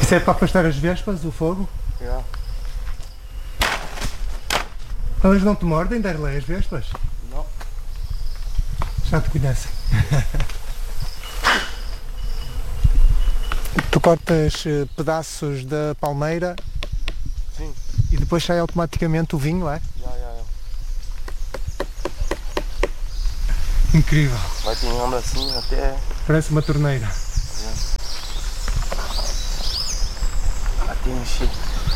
Isso é para afastar as vespas, o fogo? Yeah. Elas não te mordem, Derlei, as vespas? Não. Já te conhecem. Tu cortas pedaços da palmeira. Sim. E depois sai automaticamente o vinho, é? Yeah. Incrível. Vai tirando assim até... Parece uma torneira. Até encher.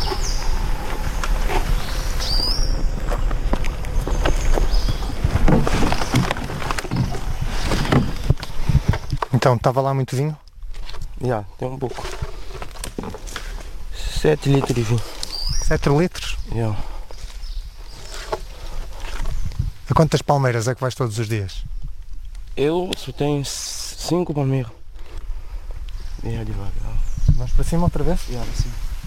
Então, estava lá muito vinho? Já, tem um pouco. 7 litros de vinho. 7 litros? Já. A quantas palmeiras é que vais todos os dias? Eu só tenho 5 palmeiras. Já devagar. Vamos para cima outra vez? Já, assim.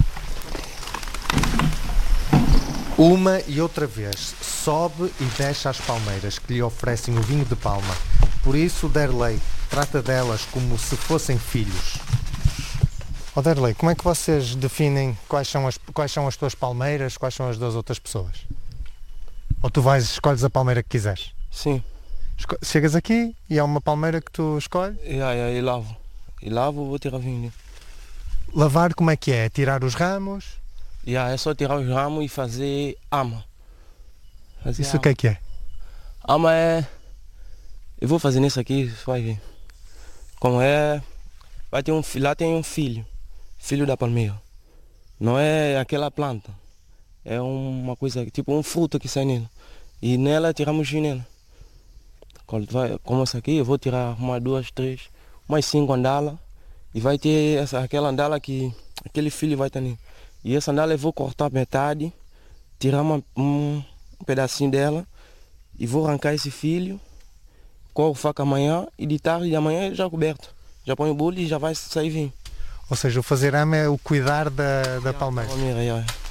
Uma e outra vez, sobe e desce às palmeiras que lhe oferecem o vinho de palma. Por isso, Derlei trata delas como se fossem filhos. Ó Derlei, como é que vocês definem quais são as tuas palmeiras, quais são as das outras pessoas? Ou tu escolhes a palmeira que quiseres? Sim. Chegas aqui e há uma palmeira que tu escolhes? Já, e lavo. E lavo, vou tirar vinho. Lavar como é que é? Tirar os ramos? Já, é só tirar os ramos e fazer ama. Isso o que é que é? Ama é... Eu vou fazer nisso aqui, você vai ver. Como é... Vai ter lá tem um filho. Filho da palmeira. Não é aquela planta. É uma coisa, tipo um fruto que sai nela. E nela tiramos veneno. Como essa aqui, eu vou tirar uma, duas, três, mais 5 andalas. E vai ter aquela andala que aquele filho vai estar nele. E essa andala eu vou cortar metade, tirar um pedacinho dela e vou arrancar esse filho, corro faca amanhã e de tarde de amanhã já coberto. Já põe o bolo e já vai sair vinho. Ou seja, o fazer ama é o cuidar da palmeira. Palmeira, já.